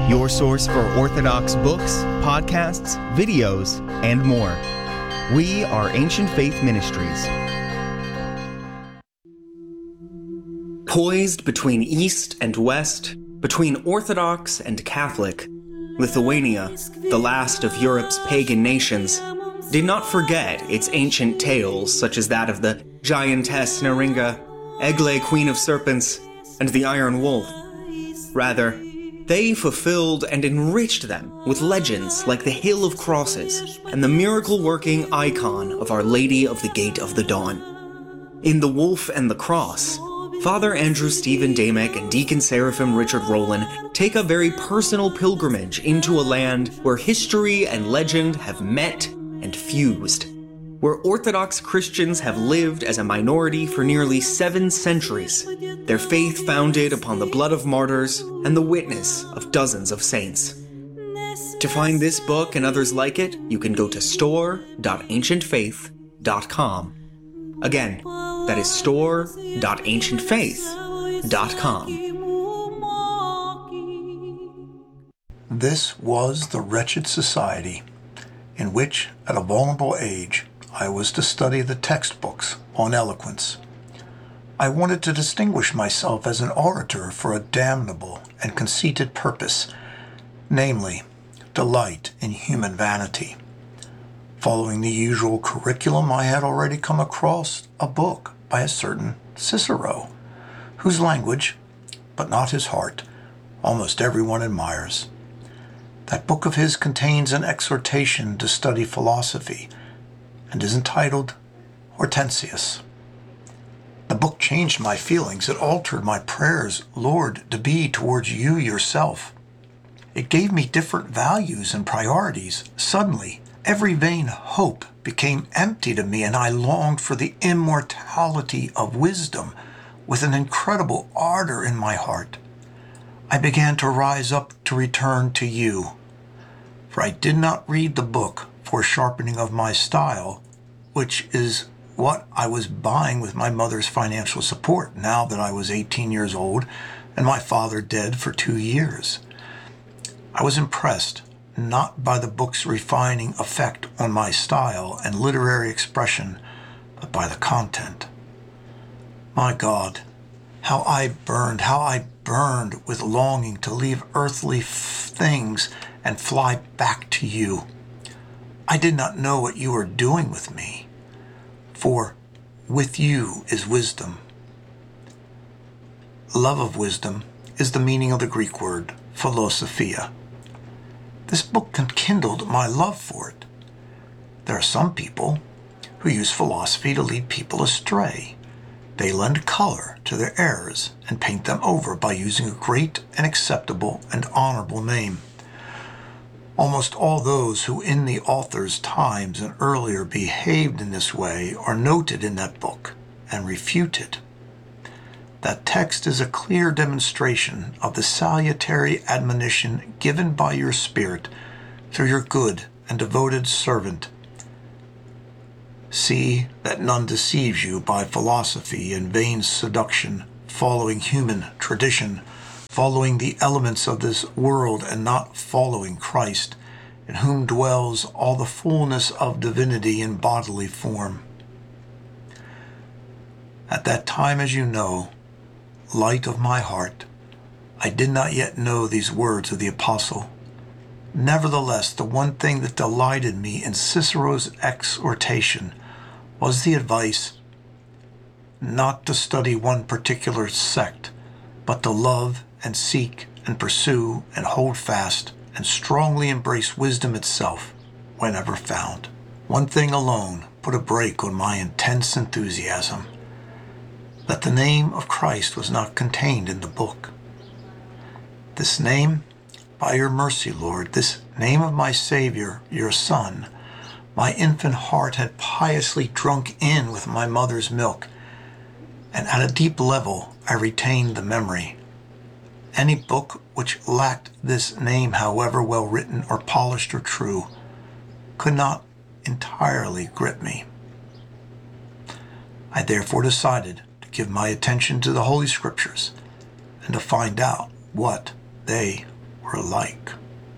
your source for Orthodox books, podcasts, videos, and more. We are Ancient Faith Ministries. Poised between East and West, between Orthodox and Catholic, Lithuania, the last of Europe's pagan nations, did not forget its ancient tales such as that of the giantess Neringa, Egle, Queen of Serpents, and the Iron Wolf. Rather, they fulfilled and enriched them with legends like the Hill of Crosses and the miracle-working icon of Our Lady of the Gate of the Dawn. In The Wolf and the Cross, Father Andrew Stephen Damick and Deacon Seraphim Richard Rowland take a very personal pilgrimage into a land where history and legend have met and fused, where Orthodox Christians have lived as a minority for nearly 7 centuries, their faith founded upon the blood of martyrs and the witness of dozens of saints. To find this book and others like it, you can go to store.ancientfaith.com. Again, that is store.ancientfaith.com. This was the wretched society in which, at a vulnerable age, I was to study the textbooks on eloquence. I wanted to distinguish myself as an orator for a damnable and conceited purpose, namely, delight in human vanity. Following the usual curriculum, I had already come across a book by a certain Cicero, whose language, but not his heart, almost everyone admires. That book of his contains an exhortation to study philosophy and is entitled Hortensius. The book changed my feelings. It altered my prayers, Lord, to be towards you yourself. It gave me different values and priorities. Suddenly, every vain hope became empty to me, and I longed for the immortality of wisdom with an incredible ardor in my heart. I began to rise up to return to you, for I did not read the book for sharpening of my style, which is what I was buying with my mother's financial support now that I was 18 years old and my father dead for 2 years. I was impressed not by the book's refining effect on my style and literary expression, but by the content. My God, how I burned with longing to leave earthly things and fly back to you. I did not know what you were doing with me, for with you is wisdom. Love of wisdom is the meaning of the Greek word philosophia. This book kindled my love for it. There are some people who use philosophy to lead people astray. They lend color to their errors and paint them over by using a great and acceptable and honorable name. Almost all those who in the author's times and earlier behaved in this way are noted in that book and refuted. That text is a clear demonstration of the salutary admonition given by your Spirit through your good and devoted servant. See that none deceives you by philosophy and vain seduction, following human tradition, following the elements of this world and not following Christ, in whom dwells all the fullness of divinity in bodily form. At that time, as you know, light of my heart, I did not yet know these words of the apostle. Nevertheless, the one thing that delighted me in Cicero's exhortation was the advice not to study one particular sect, but to love and seek and pursue and hold fast and strongly embrace wisdom itself whenever found. One thing alone put a brake on my intense enthusiasm: that the name of Christ was not contained in the book. This name, by your mercy, Lord, this name of my Savior, your Son, my infant heart had piously drunk in with my mother's milk, and at a deep level I retained the memory. Any book which lacked this name, however well written or polished or true, could not entirely grip me. I therefore decided to give my attention to the Holy Scriptures and to find out what they were alike.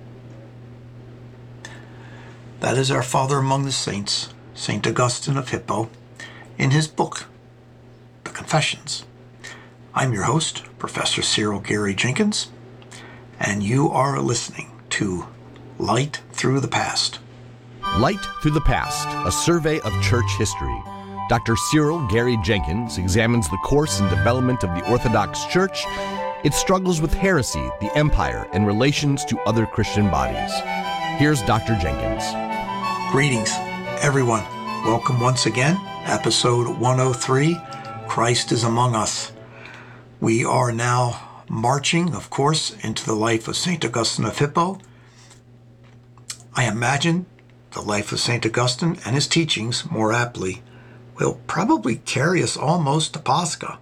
That is our father among the saints, St. Augustine of Hippo, in his book, The Confessions. I'm your host, Professor Cyril Gary Jenkins, and you are listening to Light Through the Past. Light Through the Past, a survey of church history. Dr. Cyril Gary Jenkins examines the course and development of the Orthodox Church, its struggles with heresy, the empire, and relations to other Christian bodies. Here's Dr. Jenkins. Greetings, everyone. Welcome once again. Episode 103, Christ is Among Us. We are now marching, of course, into the life of St. Augustine of Hippo. I imagine the life of St. Augustine and his teachings, more aptly, will probably carry us almost to Pascha.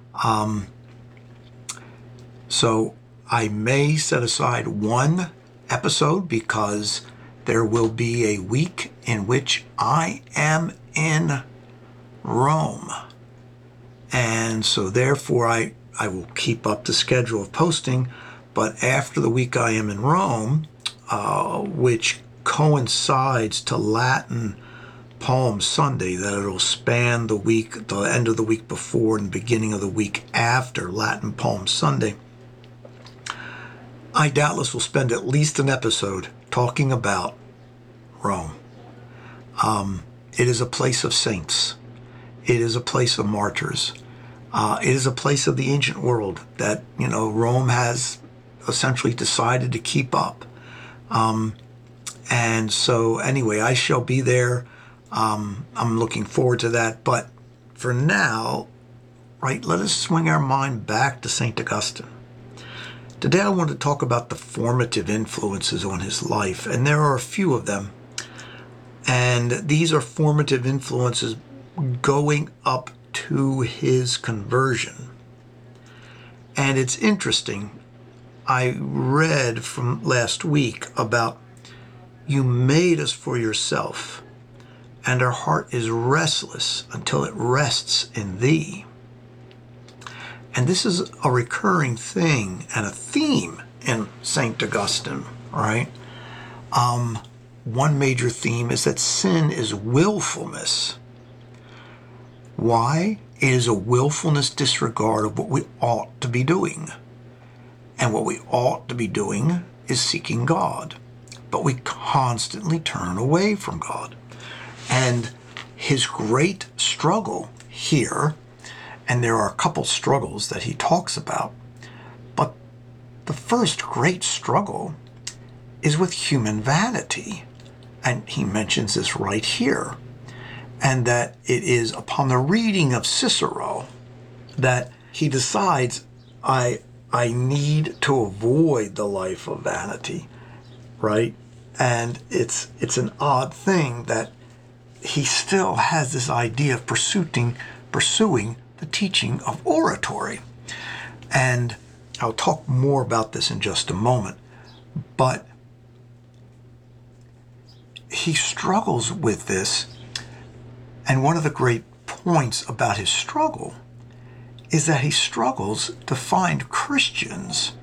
So I may set aside one episode because there will be a week in which I am in Rome. And so therefore I will keep up the schedule of posting, but after the week I am in Rome, which coincides to Latin Palm Sunday, that it'll span the week, the end of the week before and the beginning of the week after Latin Palm Sunday, I doubtless will spend at least an episode talking about Rome. It is a place of saints. It is a place of martyrs. It is a place of the ancient world that, Rome has essentially decided to keep up. And so anyway, I shall be there. I'm looking forward to that. But for now, right, let us swing our mind back to St. Augustine. Today I want to talk about the formative influences on his life, and there are a few of them. And these are formative influences going up to his conversion. And it's interesting. I read from last week about you made us for yourself, and our heart is restless until it rests in thee. And this is a recurring thing and a theme in St. Augustine, right? One major theme is that sin is willfulness. Why? It is a willfulness disregard of what we ought to be doing. And what we ought to be doing is seeking God. But we constantly turn away from God. And his great struggle here, and there are a couple struggles that he talks about, but the first great struggle is with human vanity. And he mentions this right here. And that it is upon the reading of Cicero that he decides, I need to avoid the life of vanity, right? And it's an odd thing that he still has this idea of pursuing the teaching of oratory. And I'll talk more about this in just a moment. But he struggles with this. And one of the great points about his struggle is that he struggles to find Christians